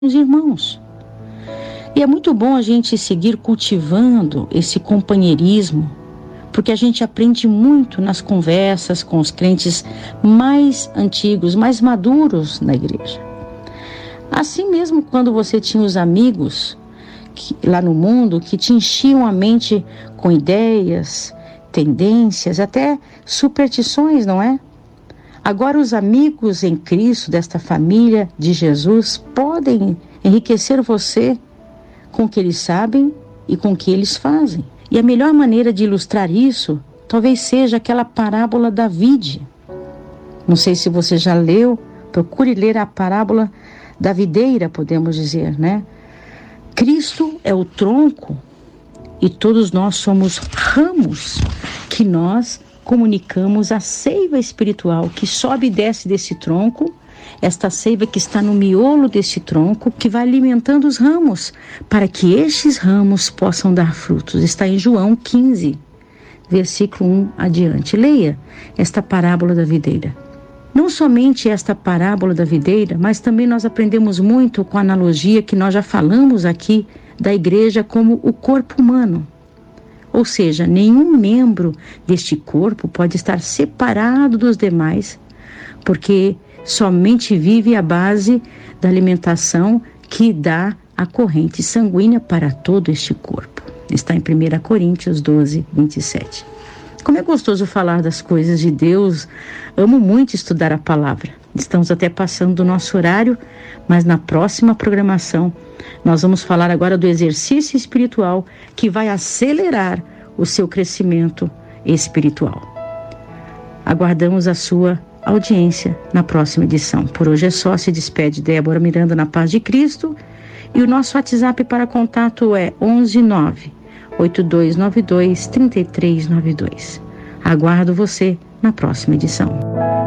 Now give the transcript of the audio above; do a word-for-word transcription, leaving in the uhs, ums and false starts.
os irmãos. E é muito bom a gente seguir cultivando esse companheirismo, porque a gente aprende muito nas conversas com os crentes mais antigos, mais maduros na igreja. Assim mesmo, quando você tinha os amigos que, lá no mundo que te enchiam a mente com ideias, tendências, até superstições, não é? Agora os amigos em Cristo desta família de Jesus podem enriquecer você com o que eles sabem e com o que eles fazem. E a melhor maneira de ilustrar isso talvez seja aquela parábola da vide. Não sei se você já leu, procure ler a parábola da videira, podemos dizer, né? Cristo é o tronco e todos nós somos ramos que nós comunicamos a seiva espiritual que sobe e desce desse tronco, esta seiva que está no miolo desse tronco, que vai alimentando os ramos, para que estes ramos possam dar frutos. Está em João quinze, versículo um adiante. Leia esta parábola da videira. Não somente esta parábola da videira, mas também nós aprendemos muito com a analogia que nós já falamos aqui da igreja como o corpo humano. Ou seja, nenhum membro deste corpo pode estar separado dos demais, porque somente vive à base da alimentação que dá a corrente sanguínea para todo este corpo. Está em primeira Coríntios doze, vinte e sete. Como é gostoso falar das coisas de Deus. Amo muito estudar a palavra. Estamos até passando do nosso horário, mas na próxima programação nós vamos falar agora do exercício espiritual que vai acelerar o seu crescimento espiritual. Aguardamos a sua audiência na próxima edição. Por hoje é só. Se despede Débora Miranda na paz de Cristo. E o nosso WhatsApp para contato é onze nove oito dois nove dois três três nove dois. Aguardo você na próxima edição.